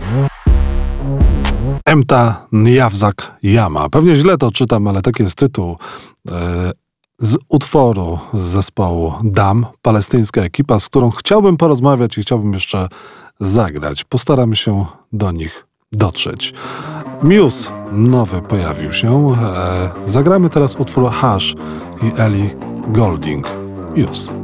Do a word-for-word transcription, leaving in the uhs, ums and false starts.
Emta Njawzak Jama. Pewnie źle to czytam, ale taki jest tytuł e, z utworu z zespołu Dam, palestyńska ekipa, z którą chciałbym porozmawiać i chciałbym jeszcze zagrać. Postaram się do nich dotrzeć. Muse nowy pojawił się. E, zagramy teraz utwór Hash i Ellie Goulding. Muse.